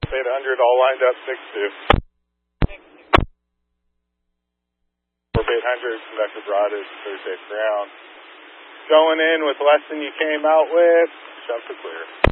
800 all lined up, 6-2. 800, Conductor Broadus, clear safe ground. Going in with less than you came out with, jump to clear.